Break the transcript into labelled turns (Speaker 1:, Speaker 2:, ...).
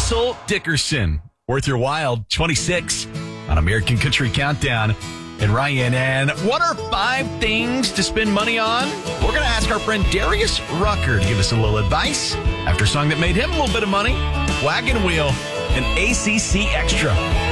Speaker 1: Russell Dickerson. Worth Your While, 26 on American Country Countdown. And Ryan, and what are 5 things to spend money on? We're going to ask our friend Darius Rucker to give us a little advice after a song that made him a little bit of money, Wagon Wheel and ACC Extra.